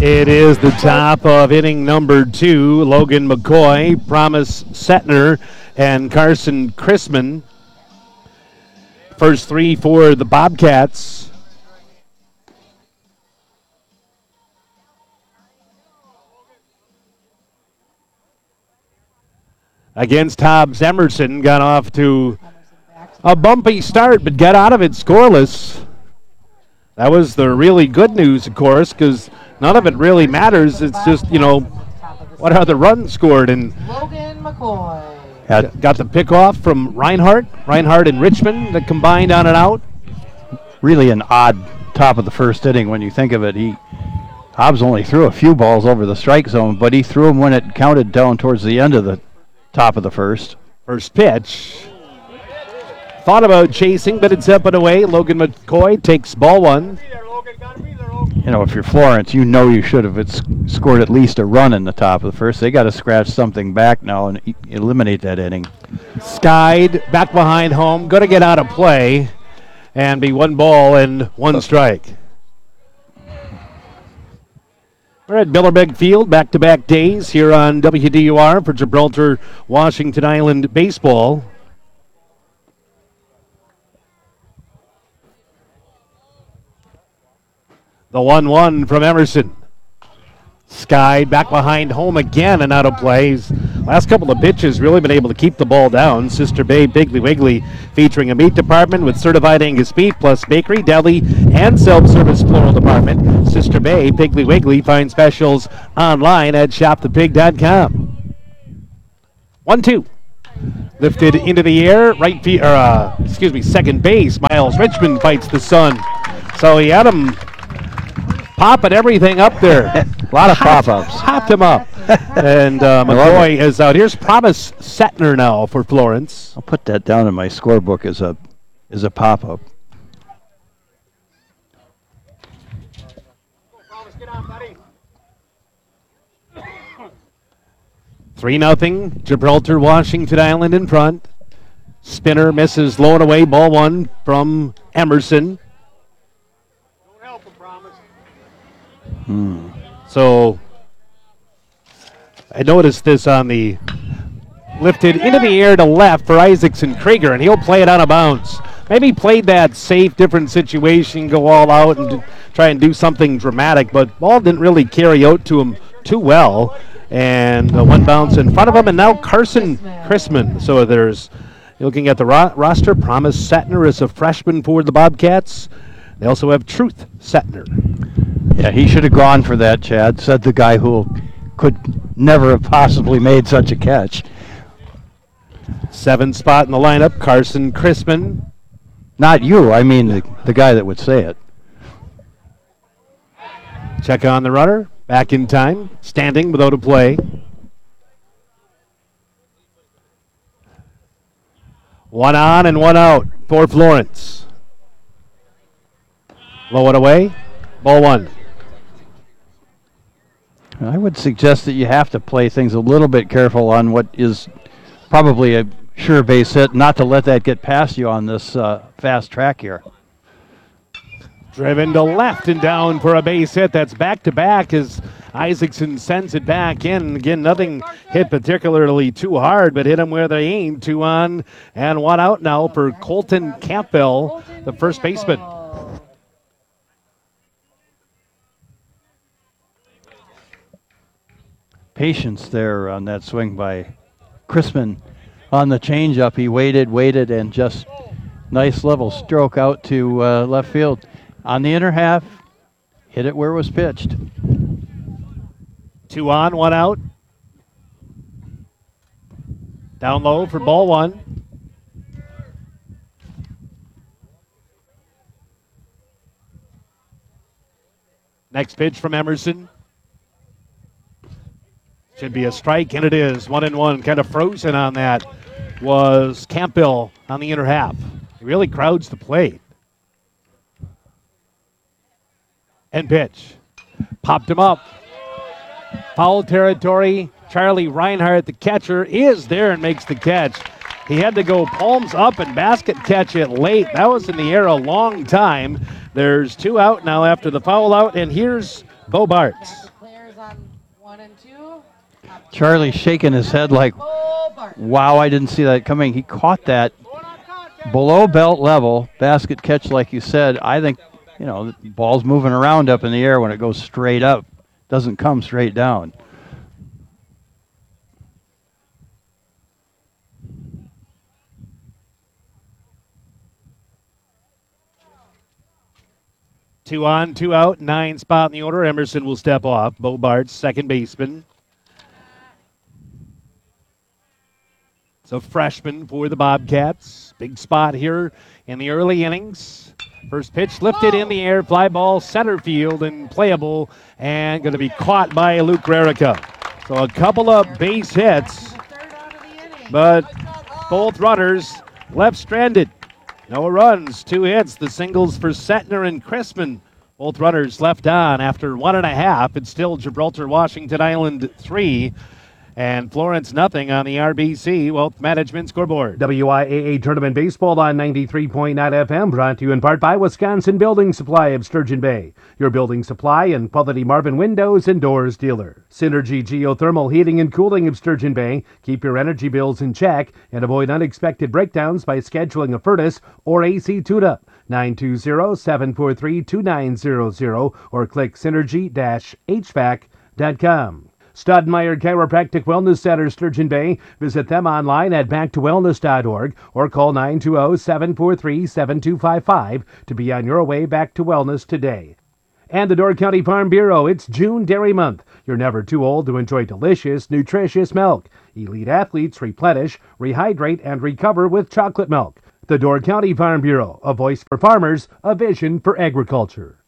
It is the top of inning number 2. Logan McCoy, Promise Setner, and Carson Chrisman. First 3 for the Bobcats. Against Hobbs Emerson, got off to a bumpy start, but got out of it scoreless. That was the really good news, of course, because none of it really matters. It's just, what are the runs scored? And Logan McCoy got the pickoff from Reinhardt and Richmond that combined on and out. Really an odd top of the first inning when you think of it. Hobbs only threw a few balls over the strike zone, but he threw them when it counted down towards the end of the top of the first. First pitch. Thought about chasing, but it's up and away. Logan McCoy takes ball 1. If you're Florence, you should have scored at least a run in the top of the first. They got to scratch something back now and eliminate that inning. Skied back behind home, going to get out of play and be 1 ball and 1 strike. We're at Billerbeck Field, back-to-back days here on WDUR for Gibraltar Washington Island baseball. The 1-1 from Emerson. Sky back behind home again and out of play. Last couple of pitches really been able to keep the ball down. Sister Bay Piggly Wiggly featuring a meat department with certified Angus beef plus bakery, deli, and self-service floral department. Sister Bay Piggly Wiggly. Find specials online at shopthepig.com. 1-2. Lifted into the air, second base. Miles Richmond fights the sun. So he had him popping everything up there. A lot of pop-ups. Popped him up. And McCoy is out. Here's Promise Setner now for Florence. I'll put that down in my scorebook as a pop-up. Get on, buddy. 3-0. Gibraltar, Washington Island in front. Spinner misses low and away. Ball 1 from Emerson. So I noticed this on the lifted into the air to left for Isaacson Krieger, and he'll play it out of bounds. Maybe played that safe, different situation, go all out and try and do something dramatic, but ball didn't really carry out to him too well. And 1 bounce in front of him, and now Carson Chrisman. So you're looking at the roster. Promise Setner is a freshman for the Bobcats. They also have Truth Setner. Yeah, he should have gone for that, Chad, said the guy who could never have possibly made such a catch. 7th spot in the lineup, Carson Chrisman. Not you, I mean the guy that would say it. Check on the runner, back in time, standing without a play. 1 on and 1 out for Florence. Low and away, ball 1. I would suggest that you have to play things a little bit careful on what is probably a sure base hit, not to let that get past you on this fast track here. Driven to left and down for a base hit. That's back-to-back as Isaacson sends it back in. Again, nothing hit particularly too hard, but hit him where they aimed. 2 on and 1 out now for Colton Campbell, the first baseman. Patience there on that swing by Chrisman on the changeup. He waited, and just nice level stroke out to left field. On the inner half, hit it where it was pitched. 2 on, 1 out. Down low for ball 1. Next pitch from Emerson. Should be a strike, and it is. 1-1. Kind of frozen on that was Campbell on the inner half. He really crowds the plate. And pitch. Popped him up. Foul territory. Charlie Reinhardt, the catcher, is there and makes the catch. He had to go palms up and basket catch it late. That was in the air a long time. There's 2 out now after the foul out, and here's Bo Bartz. 1 and 2. Charlie shaking his head like, Bobart. wow, I didn't see that coming. He caught that below belt level, basket catch like you said. I think, the ball's moving around up in the air when it goes straight up. Doesn't come straight down. Two on, two out, 9 spot in the order. Emerson will step off. Bobart, second baseman. So freshman for the Bobcats. Big spot here in the early innings. First pitch lifted in the air, fly ball center field and playable, and going to be caught by Luke Rarica. So a couple of base hits, Third out of the inning. but both runners left stranded. No runs, 2 hits. The singles for Setner and Crispin. Both runners left on after 1.5. It's still Gibraltar, Washington Island 3. And Florence nothing on the RBC Wealth Management scoreboard. WIAA Tournament Baseball on 93.9 FM, brought to you in part by Wisconsin Building Supply of Sturgeon Bay, your building supply and quality Marvin windows and doors dealer. Synergy Geothermal Heating and Cooling of Sturgeon Bay. Keep your energy bills in check and avoid unexpected breakdowns by scheduling a furnace or AC tune-up. 920-743-2900 or click synergy-hvac.com. Studmeyer Chiropractic Wellness Center, Sturgeon Bay. Visit them online at backtowellness.org or call 920-743-7255 to be on your way back to wellness today. And the Door County Farm Bureau, it's June Dairy Month. You're never too old to enjoy delicious, nutritious milk. Elite athletes replenish, rehydrate, and recover with chocolate milk. The Door County Farm Bureau, a voice for farmers, a vision for agriculture.